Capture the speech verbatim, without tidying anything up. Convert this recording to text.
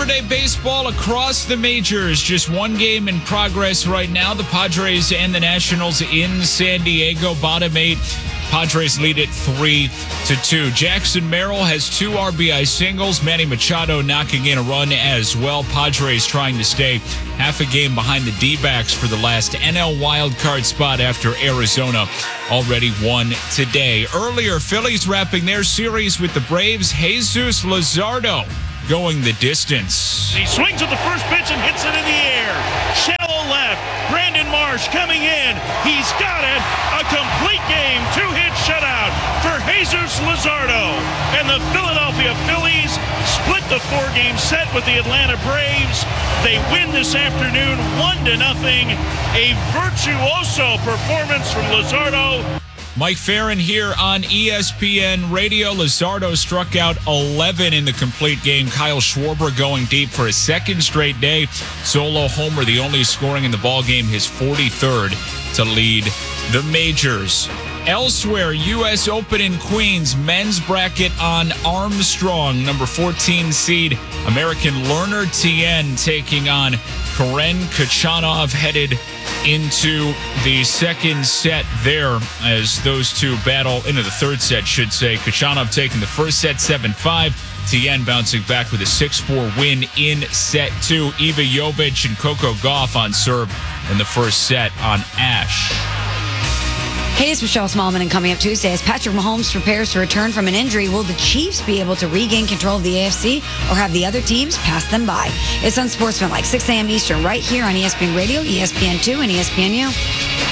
Labor Day baseball across the majors. Just one game in progress right now. The Padres and the Nationals in San Diego. Bottom eight. Padres lead it three to two. Jackson Merrill has two R B I singles. Manny Machado knocking in a run as well. Padres trying to stay half a game behind the D-backs for the last N L wildcard spot after Arizona already won today. Earlier, Phillies wrapping their series with the Braves. Jesus Luzardo going the distance. He swings at the first pitch and hits it in the air. Shallow left. Brandon Marsh coming in. He's got it. A complete game. Two-hit shutout for Jesus Luzardo. And the Philadelphia Phillies split the four-game set with the Atlanta Braves. They win this afternoon one to nothing. A virtuoso performance from Luzardo. Mike Farron here on E S P N Radio. Luzardo struck out eleven in the complete game. Kyle Schwarber going deep for a second straight day. Solo homer, the only scoring in the ballgame, his forty-third to lead the majors. Elsewhere, U S Open in Queens, men's bracket on Armstrong. Number fourteen seed, American Lerner Tien taking on Karen Khachanov, headed into the second set there as those two battle into the third set, should say. Khachanov taking the first set seven five. Tien bouncing back with a six four win in set two. Iva Jovic and Coco Gauff on serve in the first set on Ash. Hey, it's Michelle Smallman, and coming up Tuesday, as Patrick Mahomes prepares to return from an injury, will the Chiefs be able to regain control of the A F C or have the other teams pass them by? It's Unsportsmanlike, six a.m. Eastern, right here on E S P N Radio, E S P N two, and E S P N U.